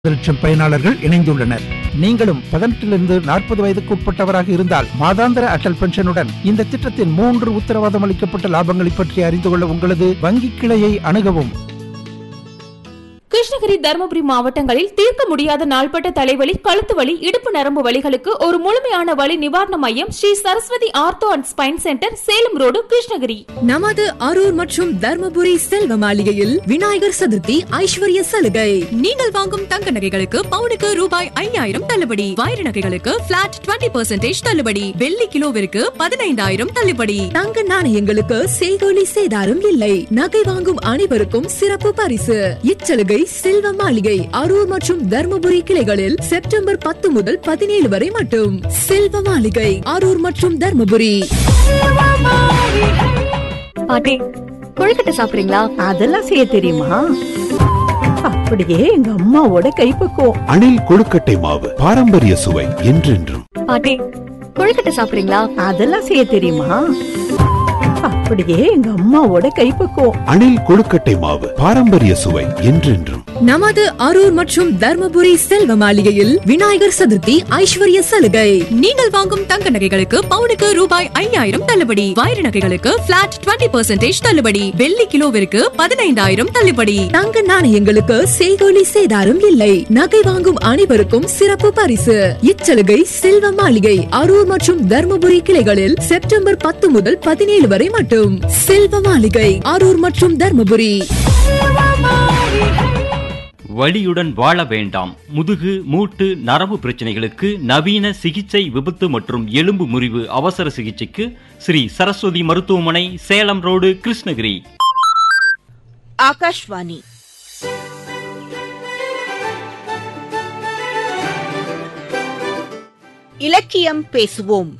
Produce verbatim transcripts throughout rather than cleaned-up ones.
லட்சம் பயனாளர்கள் இணைந்துள்ளனர். நீங்களும் பதினெட்டிலிருந்து நாற்பது வயதுக்கு உட்பட்டவராக இருந்தால் மாதாந்திர அடல் பென்ஷனுடன் இந்த திட்டத்தின் மூன்று உத்தரவாதம் அளிக்கப்பட்ட லாபங்களை பற்றி அறிந்து கொள்ள உங்களது வங்கி கிளையை அணுகவும். கிருஷ்ணகிரி, தருமபுரி மாவட்டங்களில் தீர்க்க முடியாத நாள்பட்ட தலைவலி, கழுத்து வலி, இடுப்பு நரம்பு வலிகளுக்கு ஒரு முழுமையான வலி நிவாரண மையம் Sri Saraswati ortho and spine centre, Salem road, Krishnagiri. நமது அரூர் மற்றும் தர்மபுரி செல்வ மாளிகையில் விநாயகர் சதுர்த்தி ஐஸ்வர்ய சலுகை. நீங்கள் வாங்கும் தங்க நகைகளுக்கு பவுனுக்கு ரூபாய் ஐயாயிரம் தள்ளுபடி, வைர நகைகளுக்கு பிளாட் இருபது பர்சன்டேஜ் தள்ளுபடி, வெள்ளி கிலோவிற்கு பதினைந்தாயிரம் தள்ளுபடி, தங்க நாணயங்களுக்கு செய்கூலி சேதாரம் இல்லை. நகை வாங்கும் அனைவருக்கும் சிறப்பு பரிசு. இச்சலுகை செல்வ மாளிகை அரூர் மற்றும் தர்மபுரி கிளைகளில் செப்டம்பர் பத்து முதல் பதினேழு வரை மட்டும். செல்வ மாளிகை அரூர் மற்றும் தர்மபுரி. பாட்டி, கொழுக்கட்டை சாப்பிடுறீங்களா? அதெல்லாம் செய்ய தெரியுமா? அப்படியே எங்க அம்மாவோட கைப்பக்குவம். அணில் கொழுக்கட்டை மாவு, பாரம்பரிய சுவை என்றென்றும். பாட்டி, கொழுக்கட்டை சாப்பிடுறீங்களா? அதெல்லாம் செய்ய தெரியுமா? அப்படியே எங்க அம்மாவோட கைப்பக்குவம். அணில் கொழுக்கட்டை மாவு, பாரம்பரிய சுவை என்றென்றும். நமது அரூர் மற்றும் தர்மபுரி செல்வ மாளிகையில் விநாயகர் சதுர்த்தி ஐஸ்வர்ய சலுகை. நீங்கள் வாங்கும் தங்க நகைகளுக்கு பவுனுக்கு ரூபாய் ஐயாயிரம் தள்ளுபடி, வைர நகைகளுக்கு பிளாட் இருபது பர்சன்டேஜ் தள்ளுபடி, வெள்ளி கிலோவிற்கு பதினைந்தாயிரம் தள்ளுபடி, தங்க நாணயங்களுக்கு செய்கூலி சேதாரம் இல்லை. நகை வாங்கும் அனைவருக்கும் சிறப்பு பரிசு. இச்சலுகை செல்வ மாளிகை அரூர் மற்றும் தர்மபுரி கிளைகளில் செப்டம்பர் பத்து முதல் பதினேழு வரை மட்டும். செல்வ மாளிகை அரூர் மற்றும் தர்மபுரி. வலியுடன் வாழ வேண்டாம். முதுகு, மூட்டு, நரம்பு பிரச்சனைகளுக்கு நவீன சிகிச்சை, விபத்து மற்றும் எலும்பு முறிவு அவசர சிகிச்சைக்கு ஸ்ரீ சரஸ்வதி மருத்துவமனை, சேலம் ரோடு, கிருஷ்ணகிரி. ஆகாஷ்வாணி. இலக்கியம் பேசுவோம்.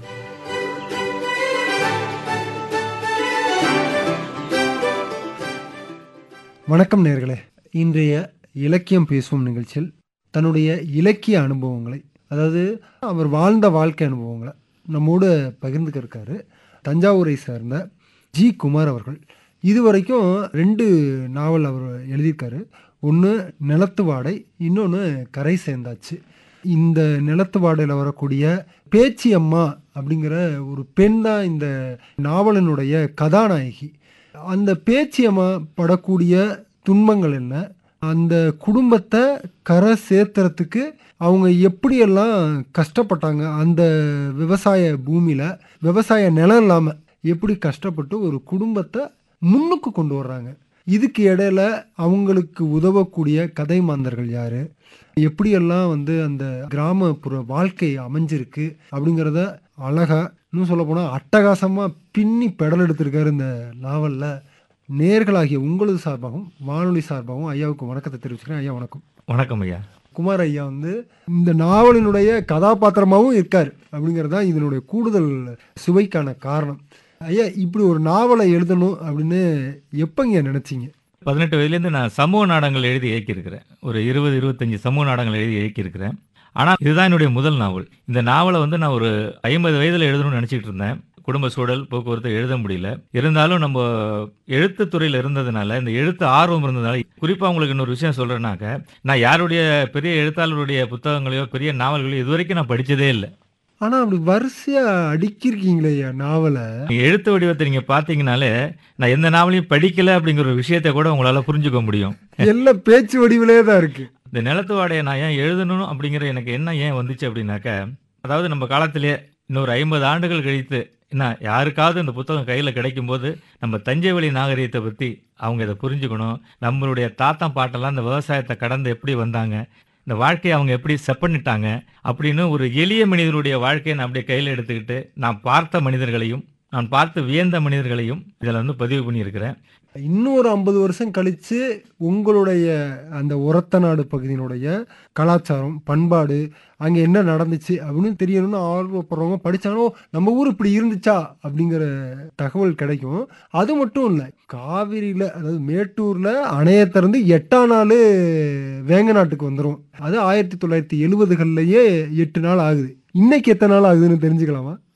வணக்கம் நேயர்களே. இன்றைய இலக்கியம் பேசுவோம் நிகழ்ச்சியில் தன்னுடைய இலக்கிய அனுபவங்களை, அதாவது அவர் வாழ்ந்த வாழ்க்கை அனுபவங்களை நம்மோடு பகிர்ந்துக்க இருக்காரு தஞ்சாவூரை சேர்ந்த ஜி குமார் அவர்கள். இதுவரைக்கும் ரெண்டு நாவல் அவர் எழுதியிருக்காரு. ஒன்று நிலத்து வாடை, இன்னொன்று கரை சேர்ந்தாச்சு. இந்த நிலத்து வாடையில் வரக்கூடிய பேச்சி அம்மா அப்படிங்கிற ஒரு பெண் தான் இந்த நாவலினுடைய கதாநாயகி. அந்த பேச்சி அம்மா படக்கூடிய துன்பங்கள் என்ன, அந்த குடும்பத்தை கரை சேர்த்துறதுக்கு அவங்க எப்படியெல்லாம் கஷ்டப்பட்டாங்க, அந்த விவசாய பூமியில் விவசாய நிலம் இல்லாமல் எப்படி கஷ்டப்பட்டு ஒரு குடும்பத்தை முன்னுக்கு கொண்டு வர்றாங்க. இதுக்கு இடையில அவங்களுக்கு உதவக்கூடிய கதை மாந்தர்கள் யார், எப்படியெல்லாம் வந்து அந்த கிராமப்புற வாழ்க்கை அமைஞ்சிருக்கு அப்படிங்கிறத அழகா, இன்னும் சொல்ல போனால் அட்டகாசமாக பின்னி பெடல் எடுத்திருக்காரு இந்த நாவலில். நேர்களாகிய உங்களது சார்பாகவும் வானொலி சார்பாகவும் ஐயாவுக்கு வணக்கத்தை தெரிவிச்சுக்கிறேன். ஐயா வணக்கம். வணக்கம் ஐயா. குமார் ஐயா வந்து இந்த நாவலினுடைய கதாபாத்திரமாகவும் இருக்கார் அப்படிங்கிறது தான் இதனுடைய கூடுதல் சுவைக்கான காரணம். ஐயா, இப்படி ஒரு நாவலை எழுதணும் அப்படின்னு எப்போங்க நினச்சிங்க? பதினெட்டு வயதுலேருந்து நான் சமூக நாடகங்கள் எழுதி இயக்கியிருக்கிறேன். ஒரு இருபது இருபத்தஞ்சி சமூக நாடகங்கள் எழுதி இயக்கியிருக்கிறேன். ஆனால் இதுதான் என்னுடைய முதல் நாவல். இந்த நாவலை வந்து நான் ஒரு ஐம்பது வயதில் எழுதணும்னு நினச்சிக்கிட்டு இருந்தேன். குடும்ப சூழல், போக்குவரத்து எழுத முடியல. இருந்தாலும் நம்ம எழுத்து துறையில் இருந்ததுனால, இந்த எழுத்து ஆர்வம் இருந்ததுனால, குறிப்பாக உங்களுக்கு இன்னொரு விஷயம் சொல்கிறேன்னாக்க, நான் யாருடைய பெரிய எழுத்தாளருடைய புத்தகங்களையோ பெரிய நாவல்களையோ இதுவரைக்கும் நான் படித்ததே இல்லை. ஆனால் அப்படி வரிசையாக அடுக்கியிருக்கீங்களே நாவலை. எழுத்து வடிவத்தை நீங்கள் பார்த்தீங்கனாலே நான் எந்த நாவலையும் படிக்கலை அப்படிங்கிற ஒரு விஷயத்தை கூட உங்களால் புரிஞ்சுக்க முடியும். எல்லாம் பேச்சு வடிவிலே தான் இருக்குது. இந்த நிலத்து வாடையை நான் ஏன் எழுதணும் அப்படிங்கிற எனக்கு என்ன ஏன் வந்துச்சு அப்படின்னாக்க, அதாவது நம்ம காலத்திலே இன்னொரு ஐம்பது ஆண்டுகள் கழித்து என்ன யாருக்காவது இந்த புத்தகம் கையில் கிடைக்கும்போது நம்ம தஞ்சை வழி நாகரிகத்தை பற்றி அவங்க இதை புரிஞ்சுக்கணும். நம்மளுடைய தாத்தா பாட்டெல்லாம் இந்த விவசாயத்தை கடந்து எப்படி வந்தாங்க, இந்த வாழ்க்கையை அவங்க எப்படி செப்பனிட்டாங்க அப்படின்னு ஒரு எளிய மனிதனுடைய வாழ்க்கையை நான் அப்படியே கையில் எடுத்துக்கிட்டு நான் பார்த்த மனிதர்களையும் நான் பார்த்து வியந்த மனிதர்களையும் இதில் வந்து பதிவு பண்ணியிருக்கிறேன். இன்னொரு ஐம்பது வருஷம் கழித்து உங்களுடைய அந்த உரத்த நாடு பகுதியினுடைய கலாச்சாரம், பண்பாடு, அங்கே என்ன நடந்துச்சு அப்படின்னு தெரியணும்னு ஆர்வப்படுறவங்க படித்தாங்களோ நம்ம ஊர் இப்படி இருந்துச்சா அப்படிங்கிற தகவல் கிடைக்கும். அது மட்டும் இல்லை, காவிரியில், அதாவது மேட்டூரில் அணையை திறந்து எட்டாம் நாள் வேங்க நாட்டுக்கு வந்துடும். அது ஆயிரத்தி தொள்ளாயிரத்தி எழுபதுகள்லையே எட்டு நாள் ஆகுது. இன்னைக்கு எத்தனை நாள் ஆகுதுன்னு தெரிஞ்சுக்கலாமா?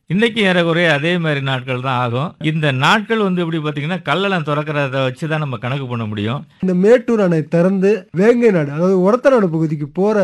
இன்னைக்கு ஏறக்குறைய அதே மாதிரி நாட்கள் தான் ஆகும். இந்த நாட்கள் வந்து எப்படி பார்த்தீங்கன்னா கல்லணை திறக்கிறத வச்சு தான் நம்ம கணக்கு பண்ண முடியும். இந்த மேட்டூர் அணை திறந்து வேங்கை நாடு அதாவது ஒரத்தநாடு பகுதிக்கு போற